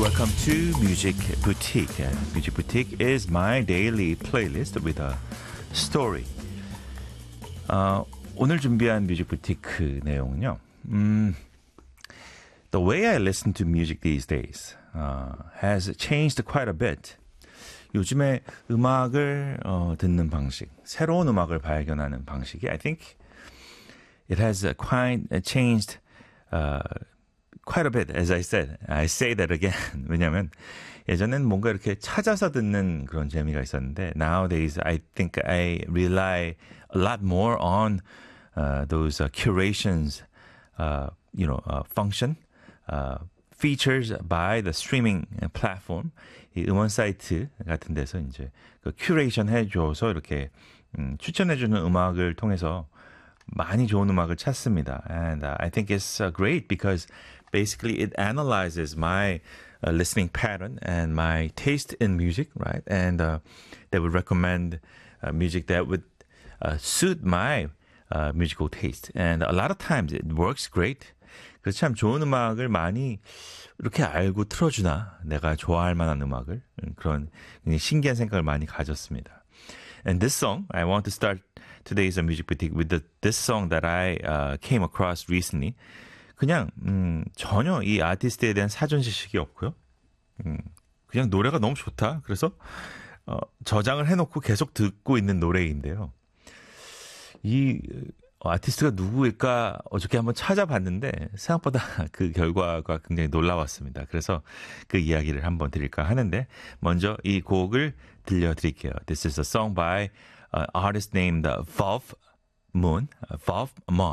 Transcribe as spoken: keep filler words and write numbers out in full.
Welcome to Music Boutique. And Music Boutique is my daily playlist with a story. 어, 오늘 준비한 뮤직 부티크 내용은요. 음, The way I listen to music these days uh, has changed quite a bit. 요즘에 음악을 어, 듣는 방식, 새로운 음악을 발견하는 방식이 I think it has quite changed uh, quite a bit, as I said. I say that again. 왜냐하면 예전엔 뭔가 이렇게 찾아서 듣는 그런 재미가 있었는데 nowadays I think I rely a lot more on uh, those uh, curations, uh, you know, uh, function, uh, features by the streaming platform. 이 음원 사이트 같은 데서 이제 그 큐레이션 해줘서 이렇게 음, 추천해주는 음악을 통해서 많이 좋은 음악을 찾습니다. And uh, I think it's uh, great because basically it analyzes my uh, listening pattern and my taste in music, right? And uh, they would recommend uh, music that would uh, suit my uh, musical taste. And a lot of times it works great. 그래서 참 좋은 음악을 많이 이렇게 알고 틀어주나 내가 좋아할 만한 음악을 그런 신기한 생각을 많이 가졌습니다. And this song, I want to start today's music boutique with the, this song that I uh, came across recently. 그냥 음, 전혀 이 아티스트에 대한 사전 지식이 없고요. 음, 그냥 노래가 너무 좋다. 그래서 어, 저장을 해놓고 계속 듣고 있는 노래인데요. 이 아티스트가 누구일까 어저께 한번 찾아봤는데 생각보다 그 결과가 굉장히 놀라웠습니다. 그래서 그 이야기를 한번 드릴까 하는데 먼저 이 곡을 들려드릴게요. This is a song by an artist named Valve Moon, Valve Moon.